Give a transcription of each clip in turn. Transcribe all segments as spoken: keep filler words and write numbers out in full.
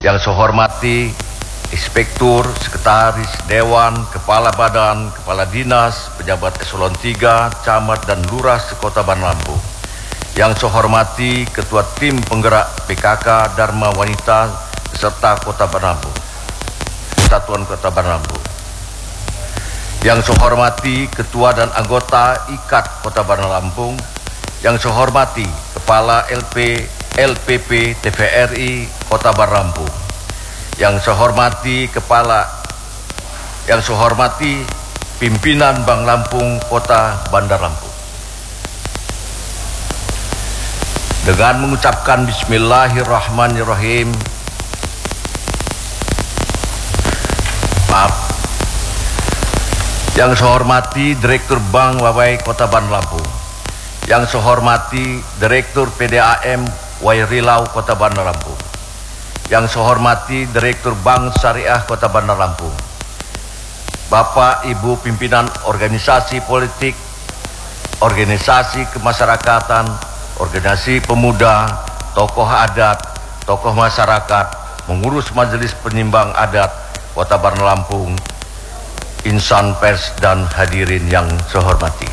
Yang saya hormati Inspektur, Sekretaris Dewan, Kepala Badan, Kepala Dinas, Pejabat Eselon tiga, Camat dan Lurah Sekota Bandar Lampung. Yang saya hormati Ketua Tim Penggerak P K K Dharma Wanita beserta Kota Bandar Lampung, Satuan Kota Bandar Lampung. Yang saya hormati Ketua dan anggota I K A D Kota Bandar Lampung. Yang saya hormati Kepala L P L P P T V R I Kota Bandar Lampung. Yang saya hormati Kepala Yang saya hormati Pimpinan Bank Lampung Kota Bandar Lampung. Dengan mengucapkan Bismillahirrahmanirrahim, maaf. Yang saya hormati Direktur Bank Wawai Kota Bandar Lampung. Yang saya hormati Direktur P D A M Wairilau Kota Bandar Lampung. Yang saya hormati Direktur Bank Syariah Kota Bandar Lampung. Bapak Ibu pimpinan organisasi politik, organisasi kemasyarakatan, organisasi pemuda, tokoh adat, tokoh masyarakat, mengurus majelis penyimbang adat Kota Bandar Lampung, insan pers dan hadirin yang saya hormati.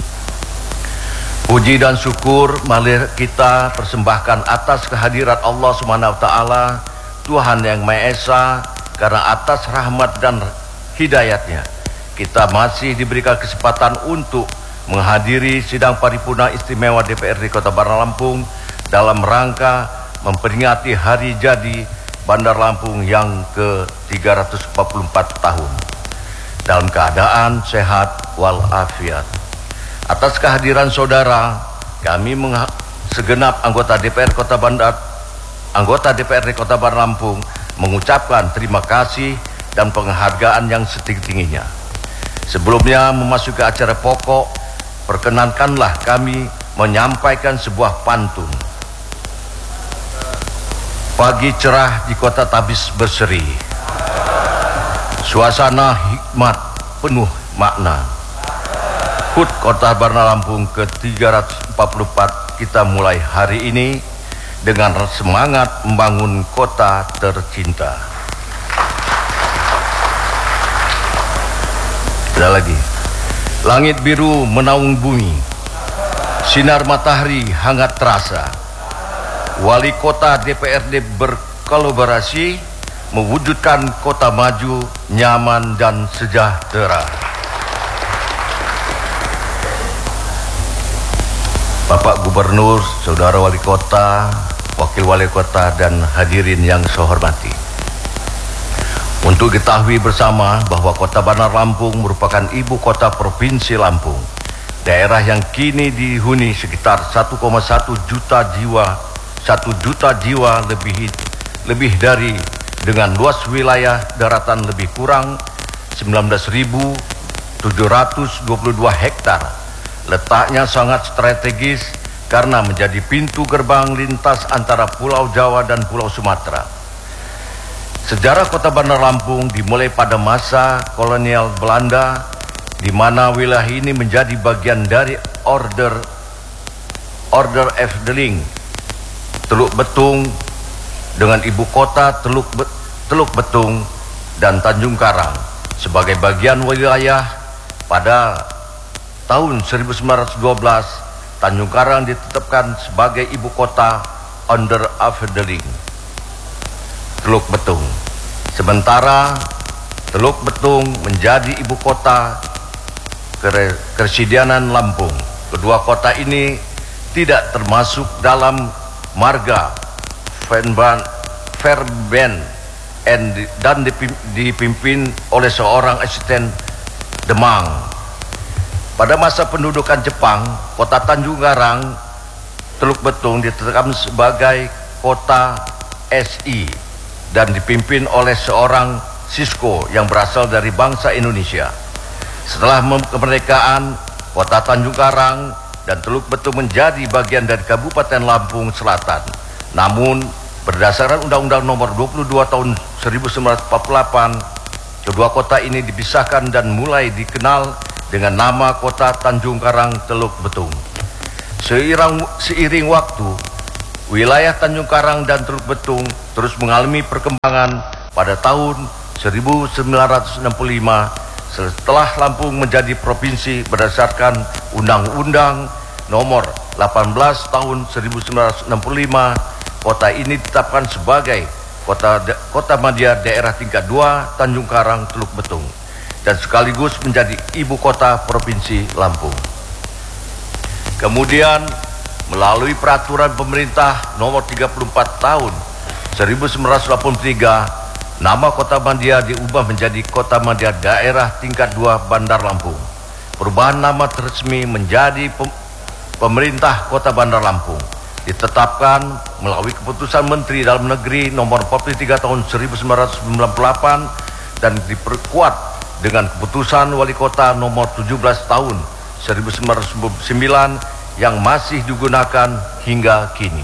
Puji dan syukur mari kita persembahkan atas kehadirat Allah Subhanahu wa taala, Tuhan yang Maha Esa, karena atas rahmat dan hidayatnya kita masih diberikan kesempatan untuk menghadiri sidang paripurna istimewa D P R D Kota Bandar Lampung dalam rangka memperingati hari jadi Bandar Lampung yang ke tiga ratus empat puluh empat tahun dalam keadaan sehat walafiat. Atas kehadiran saudara, kami segenap anggota D P R Kota Bandar, anggota D P R D Kota Bandar Lampung mengucapkan terima kasih dan penghargaan yang setinggi-tingginya. Sebelumnya memasuki acara pokok, perkenankanlah kami menyampaikan sebuah pantun. Pagi cerah di kota Tabis berseri, suasana hikmat penuh makna. H U T Kota Bandar Lampung ke tiga ratus empat puluh empat kita mulai hari ini dengan semangat membangun kota tercinta. Ada lagi. Langit biru menaung bumi, sinar matahari hangat terasa. Wali kota D P R D berkolaborasi mewujudkan kota maju, nyaman dan sejahtera. Bapak Gubernur, Saudara Wali Kota, Wakil Wali Kota dan hadirin yang saya hormati. Untuk diketahui bersama bahwa Kota Bandar Lampung merupakan ibu kota Provinsi Lampung, daerah yang kini dihuni sekitar satu koma satu juta jiwa, satu juta jiwa lebih lebih dari dengan luas wilayah daratan lebih kurang sembilan belas ribu tujuh ratus dua puluh dua hektar. Letaknya sangat strategis karena menjadi pintu gerbang lintas antara Pulau Jawa dan Pulau Sumatera. Sejarah Kota Bandar Lampung dimulai pada masa kolonial Belanda, di mana wilayah ini menjadi bagian dari Order Order Efteling Teluk Betung dengan ibu kota Teluk Be, Teluk Betung dan Tanjung Karang sebagai bagian wilayah. Pada tahun seribu sembilan ratus dua belas, Tanjung Karang ditetapkan sebagai ibu kota Order Efteling Teluk Betung. Sementara Teluk Betung menjadi ibu kota Kepresidenan Lampung. Kedua kota ini tidak termasuk dalam marga Verben dan dipimpin oleh seorang asisten Demang. Pada masa pendudukan Jepang, kota Tanjung Karang, Teluk Betung ditetapkan sebagai kota S I dan dipimpin oleh seorang Sisko yang berasal dari bangsa Indonesia. Setelah kemerdekaan, kota Tanjung Karang dan Teluk Betung menjadi bagian dari Kabupaten Lampung Selatan. Namun, berdasarkan Undang-Undang Nomor dua puluh dua Tahun seribu sembilan ratus empat puluh delapan, kedua kota ini dipisahkan dan mulai dikenal dengan nama kota Tanjung Karang Teluk Betung. Seiring, seiring waktu, wilayah Tanjung Karang dan Teluk Betung terus mengalami perkembangan pada tahun seribu sembilan ratus enam puluh lima setelah Lampung menjadi provinsi berdasarkan Undang-Undang Nomor delapan belas Tahun seribu sembilan ratus enam puluh lima. Kota ini ditetapkan sebagai kota kota madya daerah tingkat dua Tanjung Karang Teluk Betung dan sekaligus menjadi ibu kota provinsi Lampung. Kemudian melalui peraturan pemerintah nomor tiga puluh empat tahun seribu sembilan ratus delapan puluh tiga, nama kota madya diubah menjadi kota madya daerah tingkat dua Bandar Lampung. Perubahan nama resmi menjadi pemerintah kota Bandar Lampung ditetapkan melalui keputusan Menteri Dalam Negeri nomor empat puluh tiga tahun seribu sembilan ratus sembilan puluh delapan dan diperkuat dengan keputusan Wali Kota nomor tujuh belas tahun seribu sembilan ratus sembilan puluh sembilan yang masih digunakan hingga kini.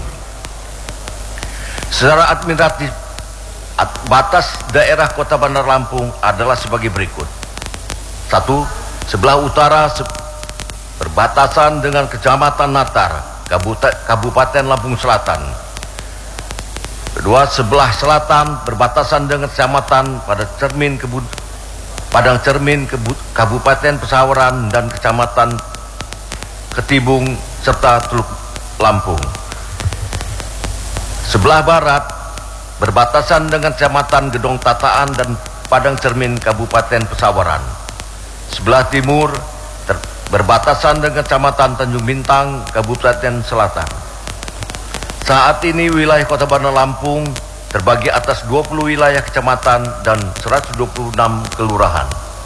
Secara administratif, batas daerah Kota Bandar Lampung adalah sebagai berikut. Satu, sebelah utara berbatasan dengan Kecamatan Natar, Kabupaten Lampung Selatan. Kedua, sebelah selatan berbatasan dengan Kecamatan pada Cermin Kebud Padang Cermin Kebud Kabupaten Pesawaran dan Kecamatan Ketibung serta Teluk Lampung. Sebelah barat berbatasan dengan Kecamatan Gedong Tataan dan Padang Cermin Kabupaten Pesawaran. Sebelah timur berbatasan dengan Kecamatan Tanjung Bintang Kabupaten Selatan. Saat ini wilayah Kota Bandar Lampung terbagi atas dua puluh wilayah kecamatan dan seratus dua puluh enam kelurahan.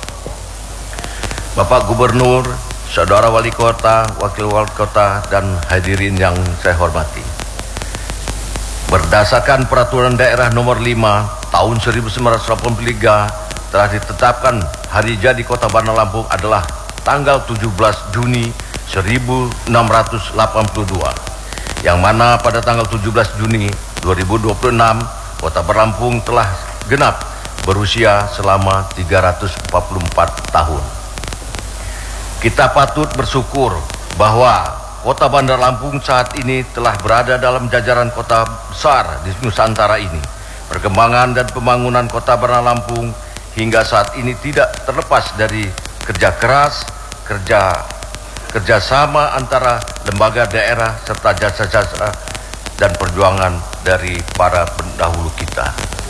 Bapak Gubernur, Saudara Wali Kota, Wakil Wali Kota, dan hadirin yang saya hormati. Berdasarkan Peraturan Daerah Nomor lima Tahun seribu sembilan ratus delapan puluh tiga telah ditetapkan hari jadi Kota Bandar Lampung adalah tanggal tujuh belas Juni seribu enam ratus delapan puluh dua, yang mana pada tanggal tujuh belas Juni dua ribu dua puluh enam Kota Bandar Lampung telah genap berusia selama tiga ratus empat puluh empat tahun. Kita patut bersyukur bahwa Kota Bandar Lampung saat ini telah berada dalam jajaran kota besar di Nusantara ini. Perkembangan dan pembangunan Kota Bandar Lampung hingga saat ini tidak terlepas dari kerja keras, kerja kerjasama antara lembaga daerah serta jasa-jasa dan perjuangan dari para pendahulu kita,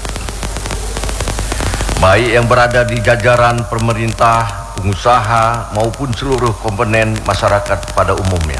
baik yang berada di jajaran pemerintah, pengusaha maupun seluruh komponen masyarakat pada umumnya.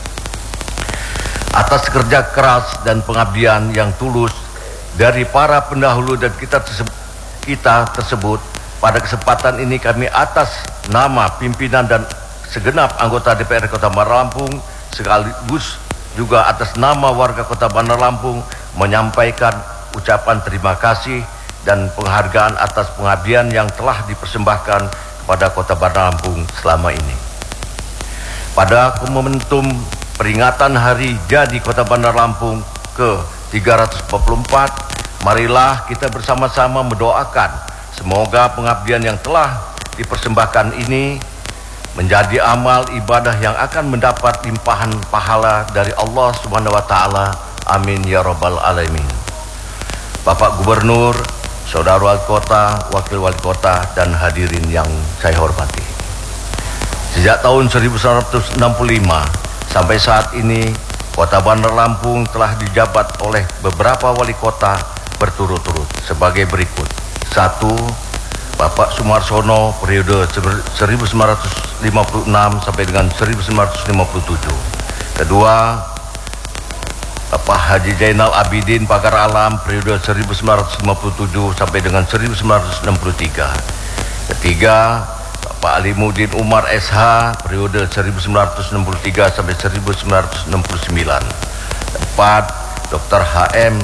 Atas kerja keras dan pengabdian yang tulus dari para pendahulu dan kita tersebut, kita tersebut pada kesempatan ini kami atas nama pimpinan dan segenap anggota D P R Kota Bandar Lampung sekaligus juga atas nama warga Kota Bandar Lampung menyampaikan ucapan terima kasih dan penghargaan atas pengabdian yang telah dipersembahkan kepada Kota Bandar Lampung selama ini. Pada momentum peringatan Hari Jadi Kota Bandar Lampung ke tiga ratus empat puluh empat, marilah kita bersama-sama mendoakan semoga pengabdian yang telah dipersembahkan ini menjadi amal ibadah yang akan mendapat limpahan pahala dari Allah Subhanahu wa taala. Amin ya rabbal alamin. Bapak Gubernur, Saudara Wali Kota, Wakil Wali Kota, dan hadirin yang saya hormati. Sejak tahun seribu sembilan ratus enam puluh lima sampai saat ini, Kota Bandar Lampung telah dijabat oleh beberapa wali kota berturut-turut sebagai berikut. Satu, Bapak Sumarsono periode seribu sembilan ratus lima puluh enam sampai dengan seribu sembilan ratus lima puluh tujuh. Kedua, Bapak Haji Zainal Abidin Pagar Alam periode seribu sembilan ratus lima puluh tujuh sampai dengan seribu sembilan ratus enam puluh tiga. Ketiga, Bapak Alimuddin Umar S H periode seribu sembilan ratus enam puluh tiga sampai seribu sembilan ratus enam puluh sembilan. Keempat, Doktor H M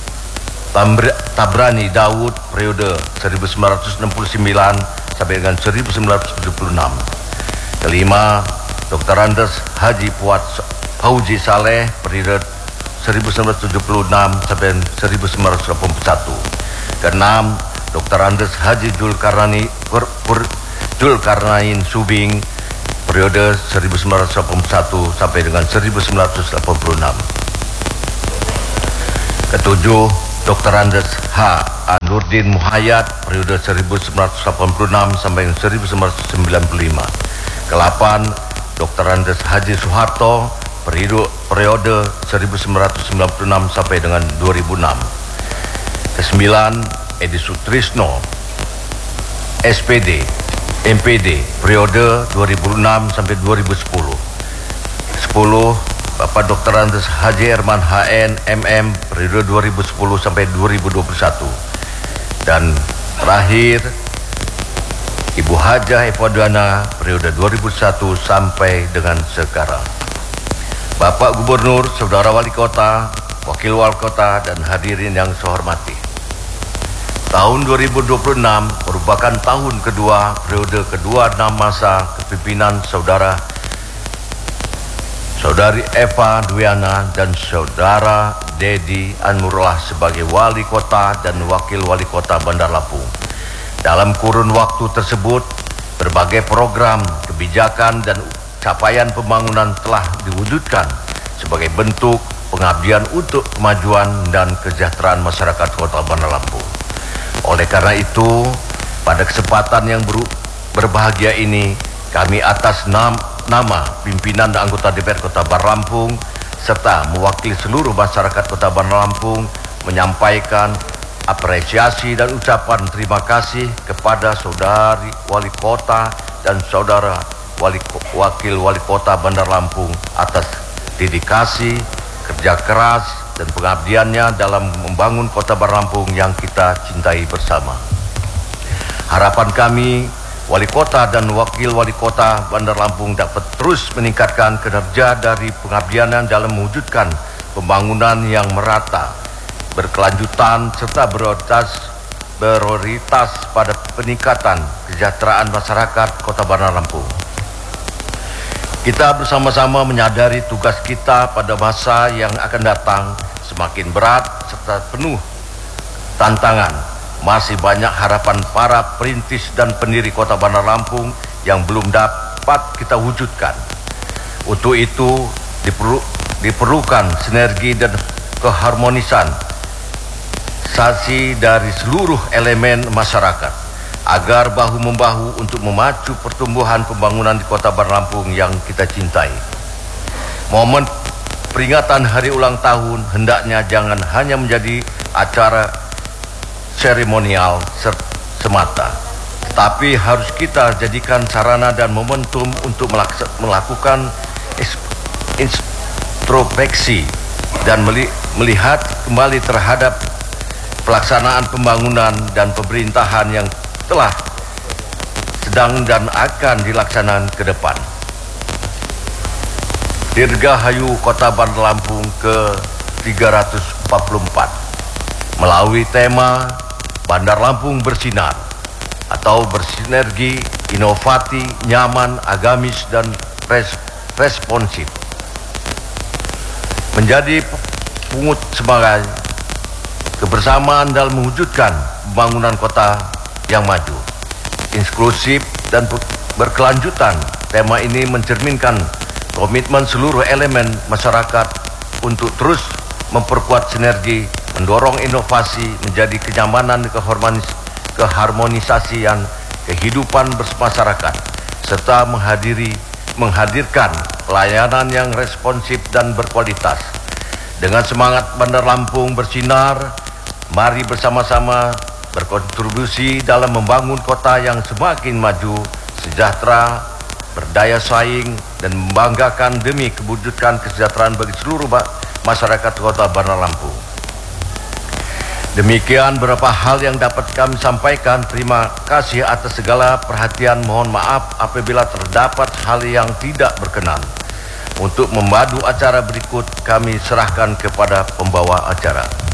Tabrani Daud periode seribu sembilan ratus enam puluh sembilan sampai dengan seribu sembilan ratus tujuh puluh enam. Kelima, Doktor Andes Haji Fuad Fauzi Saleh periode seribu sembilan ratus tujuh puluh enam sampai seribu sembilan ratus delapan puluh satu. Keenam, Doktor Andes Haji Julkarnain Julkarnain Subing periode seribu sembilan ratus delapan puluh satu sampai dengan seribu sembilan ratus delapan puluh enam. Ketujuh, Doktor Andes H. Nurdin Muhayyad periode seribu sembilan ratus delapan puluh enam sampai seribu sembilan ratus sembilan puluh lima. Kedelapan, Doktor Andes Haji Soeharto periode, periode seribu sembilan ratus sembilan puluh enam sampai dengan dua ribu enam. Kesembilan, Edi Sutrisno S P D M P D periode dua ribu enam sampai dua ribu sepuluh. Sepuluh, Bapak Doktor Andes Haji Herman H N M M periode dua ribu sepuluh sampai dua ribu dua puluh satu. Dan terakhir, Ibu Hajah Epodana periode dua ribu satu sampai dengan sekarang. Bapak Gubernur, Saudara Wali Kota, Wakil Wali Kota, dan hadirin yang saya hormati. Tahun dua ribu dua puluh enam merupakan tahun kedua periode kedua enam masa kepimpinan Saudara Saudari Eva Dwiana dan Saudara Dedi Anmurullah sebagai Wali Kota dan Wakil Wali Kota Bandar Lampung. Dalam kurun waktu tersebut, berbagai program, kebijakan, dan capaian pembangunan telah diwujudkan sebagai bentuk pengabdian untuk kemajuan dan kesejahteraan masyarakat Kota Bandar Lampung. Oleh karena itu, pada kesempatan yang ber berbahagia ini, kami atas nam nama pimpinan dan anggota D P R Kota Bandar Lampung serta mewakili seluruh masyarakat Kota Bandar Lampung menyampaikan apresiasi dan ucapan terima kasih kepada Saudari Wali Kota dan Saudara Wali, Wakil Wali Kota Bandar Lampung atas dedikasi, kerja keras, dan pengabdiannya dalam membangun Kota Bandar Lampung yang kita cintai bersama. Harapan kami, Wali Kota dan Wakil Wali Kota Bandar Lampung dapat terus meningkatkan kinerja dari pengabdian dalam mewujudkan pembangunan yang merata, berkelanjutan, serta prioritas, prioritas pada peningkatan kesejahteraan masyarakat Kota Bandar Lampung. Kita bersama-sama menyadari tugas kita pada masa yang akan datang semakin berat serta penuh tantangan. Masih banyak harapan para perintis dan pendiri Kota Bandar Lampung yang belum dapat kita wujudkan. Untuk itu diperlu, diperlukan sinergi dan keharmonisan sasi dari seluruh elemen masyarakat agar bahu-membahu untuk memacu pertumbuhan pembangunan di Kota Bandar Lampung yang kita cintai. Momen peringatan hari ulang tahun hendaknya jangan hanya menjadi acara seremonial semata, tetapi harus kita jadikan sarana dan momentum untuk melakukan introspeksi dan melihat kembali terhadap pelaksanaan pembangunan dan pemerintahan yang telah sedang dan akan dilaksanakan ke depan. Dirgahayu Kota Bandar Lampung ke tiga ratus empat puluh empat melalui tema Bandar Lampung Bersinar atau bersinergi, inovatif, nyaman, agamis, dan res responsif. Menjadi pungut sebagai kebersamaan dalam mewujudkan pembangunan kota yang maju, inklusif, dan berkelanjutan. Tema ini mencerminkan komitmen seluruh elemen masyarakat untuk terus memperkuat sinergi, mendorong inovasi menjadi kenyamanan, keharmonisasian kehidupan bermasyarakat, serta menghadiri, menghadirkan pelayanan yang responsif dan berkualitas. Dengan semangat Bandar Lampung bersinar, mari bersama-sama berkontribusi dalam membangun kota yang semakin maju, sejahtera, berdaya saing, dan membanggakan demi kewujudan kesejahteraan bagi seluruh masyarakat Kota Bandar Lampung. Demikian beberapa hal yang dapat kami sampaikan. Terima kasih atas segala perhatian. Mohon maaf apabila terdapat hal yang tidak berkenan. Untuk memadu acara berikut, kami serahkan kepada pembawa acara.